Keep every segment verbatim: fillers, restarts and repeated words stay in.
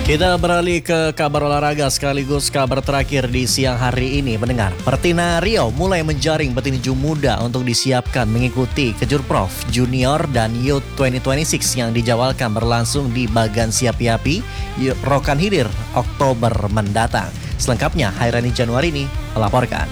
Kita beralih ke kabar olahraga sekaligus kabar terakhir di siang hari ini. Pendengar, Pertina Riau mulai menjaring petinju muda untuk disiapkan mengikuti Kejurprov Junior dan Youth dua ribu dua puluh enam yang dijadwalkan berlangsung di Bagan Siapi-Api, Rokan Hilir, Oktober mendatang. Selengkapnya, Hairani Januarini melaporkan.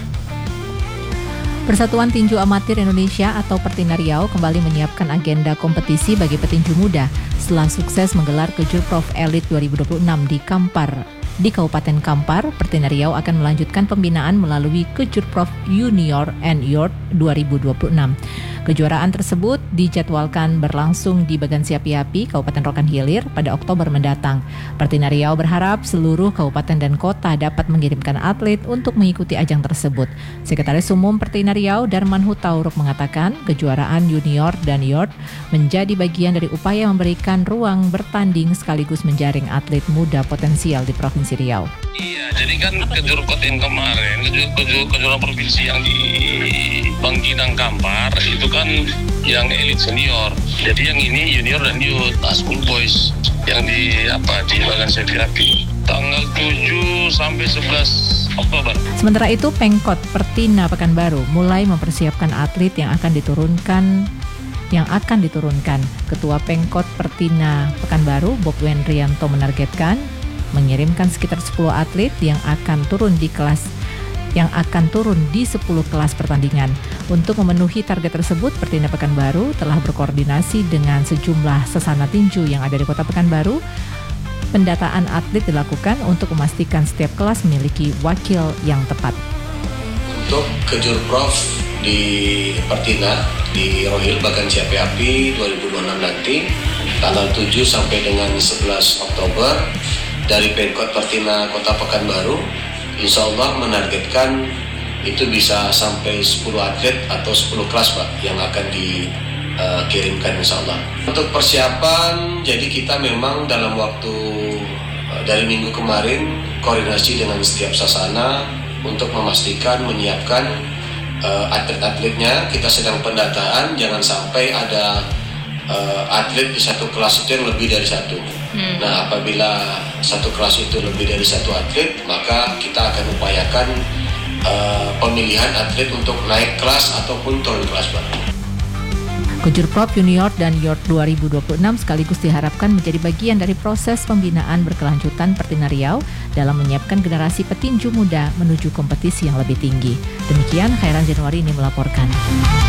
Persatuan Tinju Amatir Indonesia atau Pertina Riau kembali menyiapkan agenda kompetisi bagi petinju muda setelah sukses menggelar Kejurprov Elite dua ribu dua puluh enam di Kampar. Di Kabupaten Kampar, Pertina Riau akan melanjutkan pembinaan melalui Kejurprov Junior and Youth dua ribu dua puluh enam. Kejuaraan tersebut dijadwalkan berlangsung di Bagan Siapi-Api, Kabupaten Rokan Hilir pada Oktober mendatang. Pertina Riau berharap seluruh kabupaten dan kota dapat mengirimkan atlet untuk mengikuti ajang tersebut. Sekretaris Umum Pertina Riau, Darman Hutauruk, mengatakan kejuaraan junior dan youth menjadi bagian dari upaya memberikan ruang bertanding sekaligus menjaring atlet muda potensial di Provinsi Riau. Iya, jadi kan Kejurprov yang kemarin, kejuaraan kejuaraan provinsi yang di Bangkinang Kampar itu kan yang elite senior. Jadi yang ini junior dan youth, nah, school boys yang di apa di Bagan Siapi-Api tanggal tujuh sampai sebelas Oktober. Sementara itu, Pengkot Pertina Pekanbaru mulai mempersiapkan atlet yang akan diturunkan yang akan diturunkan. Ketua Pengkot Pertina Pekanbaru, Bob Wenrianto, menargetkan mengirimkan sekitar sepuluh atlet yang akan turun di kelas yang akan turun di sepuluh kelas pertandingan. Untuk memenuhi target tersebut, Pertina Pekanbaru telah berkoordinasi dengan sejumlah sesana tinju yang ada di Kota Pekanbaru. Pendataan atlet dilakukan untuk memastikan setiap kelas memiliki wakil yang tepat. Untuk Kejurprov di Pertina di Rohil Bagan Siapi-Api dua ribu dua puluh enam nanti tanggal tujuh sampai dengan sebelas Oktober dari Pengkot Pertina Kota Pekanbaru, insya Allah menargetkan itu bisa sampai sepuluh atlet atau sepuluh kelas Pak yang akan dikirimkan insya Allah. Untuk persiapan, jadi kita memang dalam waktu uh, dari minggu kemarin koordinasi dengan setiap sasana untuk memastikan menyiapkan uh, atlet-atletnya. Kita sedang pendataan, jangan sampai ada uh, atlet di satu kelas itu yang lebih dari satu. Hmm. Nah, apabila satu kelas itu lebih dari satu atlet, maka kita akan upayakan uh, pemilihan atlet untuk naik kelas ataupun turun kelas, Pak. Kejurprov Junior dan Youth dua ribu dua puluh enam sekaligus diharapkan menjadi bagian dari proses pembinaan berkelanjutan Pertina Riau dalam menyiapkan generasi petinju muda menuju kompetisi yang lebih tinggi. Demikian, Khairan Januarini melaporkan.